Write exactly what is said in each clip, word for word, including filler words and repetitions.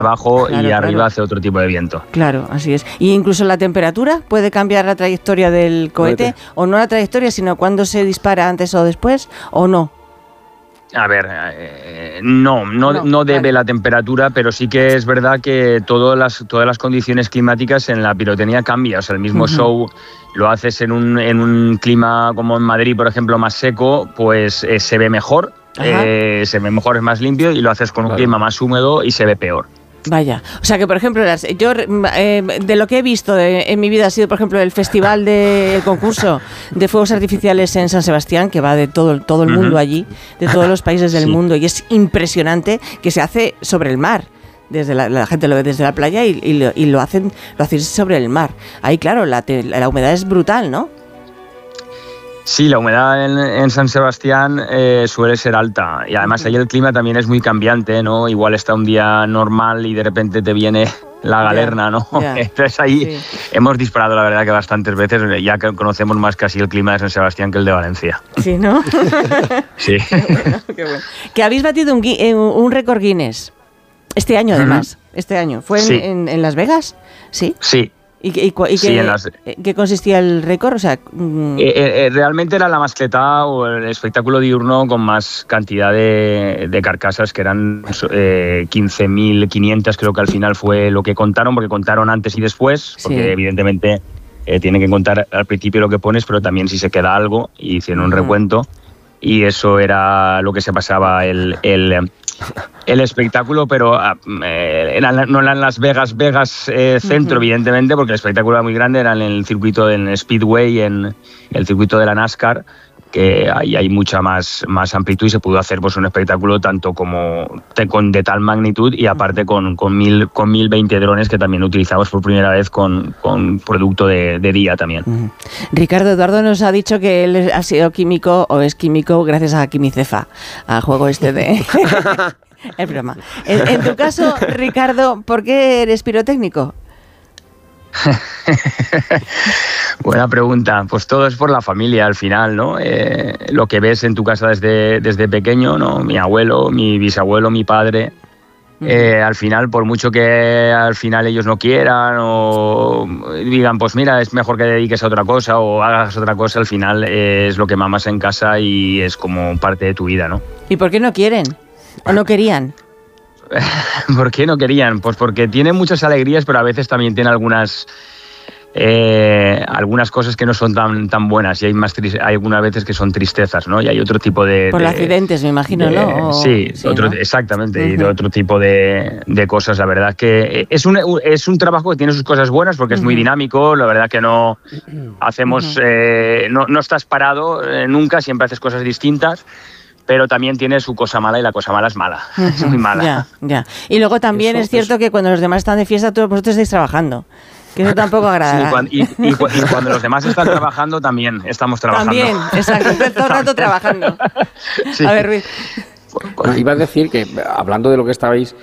abajo claro, y arriba claro. hace otro tipo de viento. Claro, así es. ¿Y incluso la temperatura puede cambiar la trayectoria del cohete? Cohete. ¿O no la trayectoria, sino cuándo se dispara, antes o después? ¿O no? A ver, eh, no, no, No, no debe vale. la temperatura, pero sí que es verdad que todas las, todas las condiciones climáticas en la pirotecnia cambian. O sea, el mismo Ujú. show lo haces en un, en un clima como en Madrid, por ejemplo, más seco, pues eh, se ve mejor, eh, se ve mejor, es más limpio, y lo haces con un Claro. clima más húmedo y se ve peor. Vaya, o sea que por ejemplo, las- yo eh, de lo que he visto de- en mi vida ha sido por ejemplo el festival de el concurso de fuegos artificiales en San Sebastián, que va de todo, todo el Ujú. mundo allí, de todos los países del Sí. mundo, y es impresionante que se hace sobre el mar. Desde la, la gente lo ve desde la playa y, y lo, y lo hacen lo hacen sobre el mar. Ahí claro, la, te- la humedad es brutal, ¿no? Sí, la humedad en, en San Sebastián eh, suele ser alta, y además ahí el clima también es muy cambiante, ¿no? Igual está un día normal y de repente te viene la galerna, ¿no? ya. Entonces ahí Sí. hemos disparado, la verdad, que bastantes veces, ya que conocemos más casi el clima de San Sebastián que el de Valencia. Sí, ¿no? Sí. Qué bueno. Que habéis batido un, gui- eh, un récord Guinness este año, además. Este año. ¿Fue en, Sí. en- en Las Vegas? Sí. Sí. ¿Y, qué- y cua- y Sí, qué, en las- eh, qué consistía el récord? O sea, mm, Eh, eh, realmente era la mascleta o el espectáculo diurno con más cantidad de, de carcasas, que eran eh, quince mil quinientas, creo que al final fue lo que contaron, porque contaron antes y después, porque Sí. evidentemente eh, tienen que contar al principio lo que pones, pero también si se queda algo, y hicieron un Ujú. recuento, y eso era lo que se pasaba el... el el espectáculo, pero eh, era, no era en Las Vegas, Vegas eh, centro, Ujú. evidentemente, porque el espectáculo era muy grande, era en el circuito del Speedway, en el circuito de la NASCAR, que ahí hay mucha más, más amplitud y se pudo hacer pues un espectáculo tanto como de, con, de tal magnitud, y aparte con, con, mil, con mil veinte drones que también utilizamos por primera vez con, con producto de, de día también. Ujú. Ricardo Eduardo nos ha dicho que él ha sido químico o es químico gracias a Quimicefa, al juego este de... Es broma. En, en tu caso, Ricardo, ¿por qué eres pirotécnico? Buena pregunta. Pues todo es por la familia al final, ¿no? Eh, lo que ves en tu casa desde, desde pequeño, ¿no? Mi abuelo, mi bisabuelo, mi padre. Eh, al final, por mucho que al final ellos no quieran o digan, pues mira, es mejor que dediques a otra cosa o hagas otra cosa, al final eh, es lo que mamas en casa y es como parte de tu vida, ¿no? ¿Y por qué no quieren? ¿O no querían? ¿Por qué no querían? Pues porque tiene muchas alegrías, pero a veces también tiene algunas eh, algunas cosas que no son tan tan buenas, y hay más tris- hay algunas veces que son tristezas, ¿no? Y hay otro tipo de... Por de- accidentes, me imagino, de- ¿no? O- sí, sí, otro, ¿no? exactamente, y de Ujú. otro tipo de, de cosas. La verdad que es un, es un trabajo que tiene sus cosas buenas porque es muy Ujú. dinámico. La verdad que no hacemos, Ujú. eh, no, no estás parado eh, nunca, siempre haces cosas distintas, pero también tiene su cosa mala, y la cosa mala es mala, es muy mala. Ya, ya. Y luego también Eso- es cierto que cuando los demás están de fiesta, todos vosotros estáis trabajando. Que eso tampoco Sí, agrada. cuan- y, y cu- y cuando los demás están trabajando, también estamos trabajando. También, exacto, estoy todo el rato trabajando. Sí. A ver, Ruiz. Bueno, iba a decir que, hablando de lo que estabais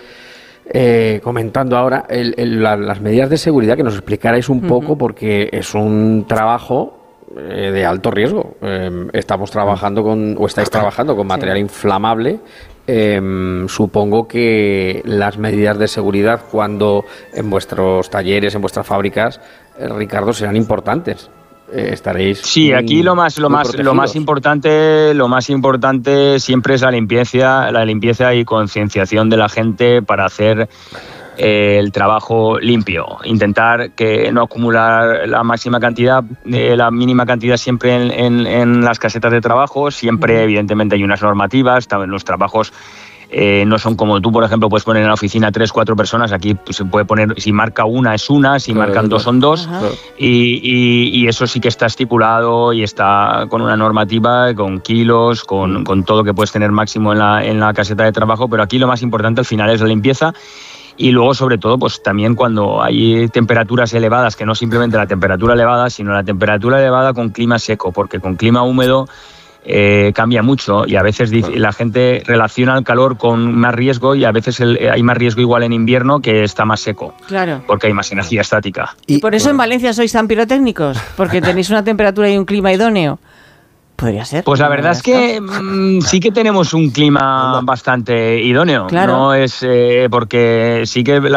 eh, comentando ahora, el- el- la- las medidas de seguridad, que nos explicarais un poco, porque es un trabajo eh, de alto riesgo. Eh, estamos trabajando con, o estáis trabajando con material inflamable. Eh, supongo que las medidas de seguridad, cuando en vuestros talleres, en vuestras fábricas, eh, Ricardo, serán importantes. Eh, estaréis Sí, aquí lo más, lo muy más, lo protegidos. más importante, lo más importante siempre es la limpieza, la limpieza y concienciación de la gente para hacer eh, el trabajo limpio. Intentar que no acumular la máxima cantidad, eh, la mínima cantidad siempre en, en- en las casetas de trabajo. Siempre, evidentemente, hay unas normativas. También los trabajos eh, no son como tú, por ejemplo, puedes poner en la oficina tres, cuatro personas. Aquí pues, se puede poner, si marca una es una, si Claro, marcan claro. dos son dos. Ajá. Claro. Y, y- y eso sí que está estipulado y está con una normativa, con kilos, con, con todo que puedes tener máximo en la, en la caseta de trabajo, pero aquí lo más importante al final es la limpieza. Y luego, sobre todo, pues también cuando hay temperaturas elevadas, que no simplemente la temperatura elevada, sino la temperatura elevada con clima seco, porque con clima húmedo eh, cambia mucho, y a veces dice- la gente relaciona el calor con más riesgo, y a veces el- hay más riesgo igual en invierno, que está más seco, Claro. porque hay más energía estática. Y por eso en Valencia sois tan pirotécnicos, porque tenéis una temperatura y un clima idóneo. Podría ser. Pues la verdad es que mmm, sí que tenemos un clima bastante idóneo. Claro. No es eh, porque sí que la